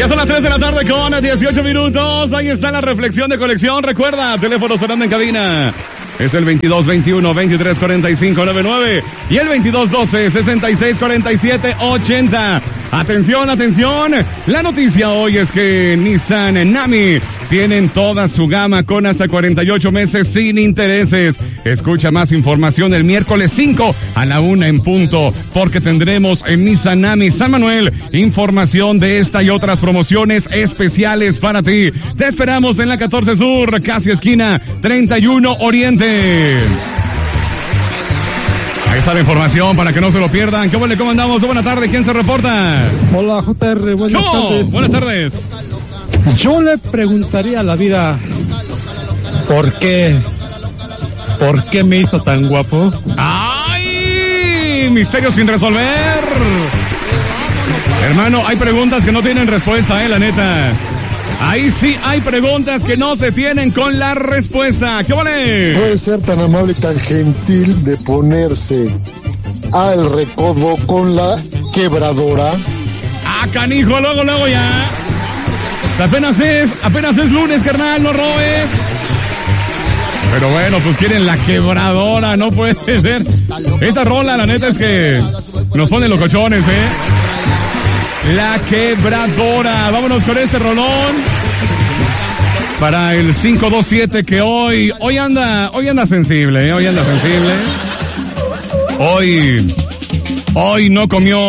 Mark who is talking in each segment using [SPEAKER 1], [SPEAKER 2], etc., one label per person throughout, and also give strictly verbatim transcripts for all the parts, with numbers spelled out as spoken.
[SPEAKER 1] Ya son las tres de la tarde con dieciocho minutos. Ahí está la reflexión de colección. Recuerda, teléfono sonando en cabina. Es el veintidós veintiuno veintitrés cuarenta y cinco noventa y nueve y el veintidós doce sesenta y seis cuarenta y siete ochenta. Atención, atención. La noticia hoy es que Nissan Nami tienen toda su gama con hasta cuarenta y ocho meses sin intereses. Escucha más información el miércoles cinco a la una en punto, porque tendremos en Nissan Nami San Manuel información de esta y otras promociones especiales para ti. Te esperamos en la catorce Sur, casi esquina treinta y uno Oriente. Ahí está la información para que no se lo pierdan. ¿Cómo le cómo andamos? Buenas tardes, ¿quién se reporta?
[SPEAKER 2] Hola, J R, buenas
[SPEAKER 1] ¿Cómo?
[SPEAKER 2] tardes.
[SPEAKER 1] Buenas tardes.
[SPEAKER 2] Yo le preguntaría a la vida, ¿por qué? ¿Por qué me hizo tan guapo?
[SPEAKER 1] ¡Ay! Misterio sin resolver. Hermano, hay preguntas que no tienen respuesta, eh, la neta. Ahí sí hay preguntas que no se tienen con la respuesta. ¿Qué vale?
[SPEAKER 3] Puede ser tan amable y tan gentil de ponerse al recodo con la quebradora.
[SPEAKER 1] Ah, canijo, luego, luego ya. O sea, apenas es, apenas es lunes, carnal, no robes. Pero bueno, pues quieren la quebradora, no puede ser. Esta rola, la neta es que nos pone locochones, eh. La quebradora. Vámonos con este rolón. Para el cinco dos siete que hoy, hoy anda, hoy anda sensible, ¿eh? Hoy anda sensible. Hoy, hoy no comió,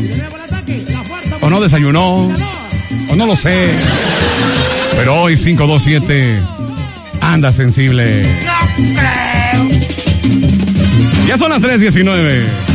[SPEAKER 1] o no desayunó, o no lo sé. Pero hoy cinco dos siete anda sensible. Ya son las tres diecinueve.